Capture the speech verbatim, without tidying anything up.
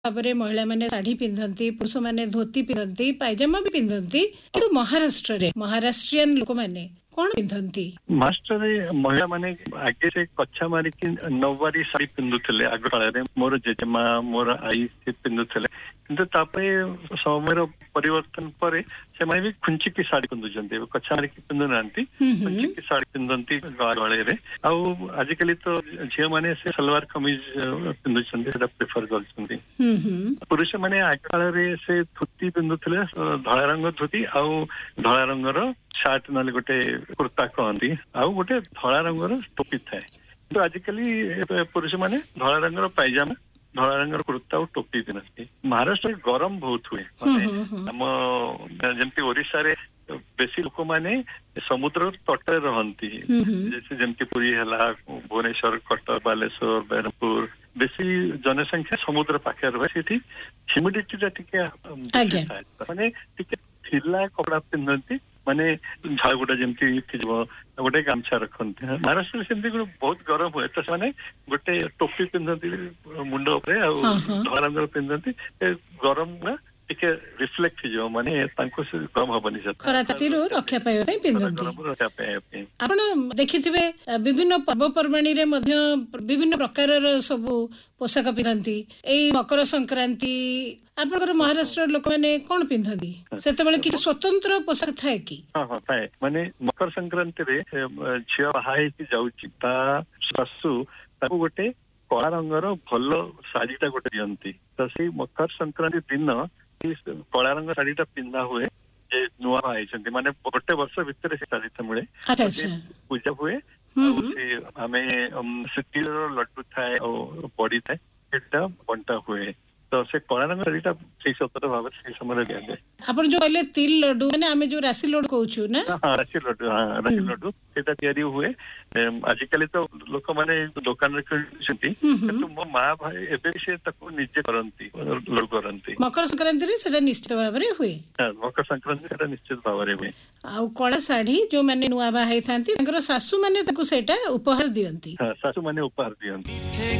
भाव में महिला मैंने साड़ी पिंधती, पुरुष मैंने धोती पिंधती, पायजामा भी पिंधती, कि महाराष्ट्र रे महाराष्ट्रियन लोक मैंने कौन पिंधती? महाराष्ट्र रे महिला माने आगे से कच्छा मारिकी नौवारी साड़ी पिंधुଥିଲେ आग काଳରେ मोर जेजेमा मोर आई से पिंधुଥିଲେ किंतु तापरे समयर परिवर्तन परे से माने भी खुंची की साड़ी पिंधुचंती कच्छा मारिकी पिंधु नांती खुंची की साड़ी पिंधंती गाळे रे आ आजिकली तो झियो माने से सलवार कमीज पिंधुचंती सेटा प्रेफर करचंती पुरुष माने आग काଳରେ से धोती पिंधुଥିଲେ धळा रंग धोती आ धळा रंगर शार्ट नाले गोटे कुर्ता कहती आउ गोटे धला रंगर टोपी थाए तो आजिकली पुरुष माने धला रंगर पायजामा धला रंगर कुर्ता और टोपी पिंधती महाराष्ट्र गरम बहुत हुए आम जमती ओडिशा रे बेसी लोक माने समुद्र तटे रहंती जैसे जमती पुरी हला भुवनेश्वर कटक बालेश्वर बेरपुर बेसी जनसंख्या समुद्र पाखे रहे सेठी ह्यूमिडिटी टिके माने टिके ढिला कपड़ा पिंधती माने झाड़ गुटा जमती गोटे गामछा रखते महाराष्ट्र सेमती बहुत गरम हुए तो माने गोटे टोपी पिंधती मुंड उपरे धला रंग पिंधती गरम टिके रिफ्लेक्ट हो माने तांको से गरम हबनी खरा तातीरो रक्षा पाइबा पई पिंधती आपण देखिथिबे विभिन्न पर्व पर्वणी रे मध्य विभिन्न प्रकारर सब पोशाक पिंधती एई मकर संक्रांति आपनकर महाराष्ट्र लोक माने कोन पिंधती सेते बेले कि स्वतंत्र पोशाक थाए कि हां हां थाए माने मकर संक्रांति रे झियो बाहाई कि जाउची ता सासु ताको गोटे कला रंगर भलो साड़ीटा गोटे दियंती तो से मकर संक्रांति दिन कला रंग साड़ीटा पिंधा हुए जे नुआ आइछंती माने गोटे वर्ष भितर से साड़ीटा मिले पूजा हुए आमे सिटीर लड्डू थाए और बड़ी थाए सेटा बंटा हुए तो से कला रंग साड़ीटा से सतर भाव से समय दिया जाए आपण जो कहले तिल लड्डू माने आमे जो राशि लड्डू कहूछु ना हां राशि लड्डू हां राशि लड्डू सेटा तयारी हुए आजिकली तो लोक माने दुकान रे किनछंती तो मो मां भाई एबे से तको निजे करंती लड्डू करंती मकर संक्रांति रे सेटा निश्चित भाव रे हुए हां मकर संक्रांति सेटा निश्चित भाव रे हुए आ कला साड़ी जो माने नुआ बा हेथांती तंकर सासु माने तको सेटा उपहार दियंती हां सासु माने उपहार दियंती।